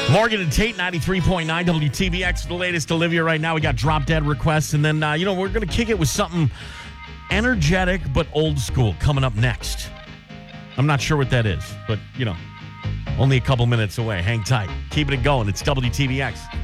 Morgan and Tate, 93.9 WTVX, the latest Olivia right now. We got Drop Dead requests, and then, we're going to kick it with something energetic but old school coming up next. I'm not sure what that is, but, only a couple minutes away. Hang tight. Keeping it going. It's WTVX.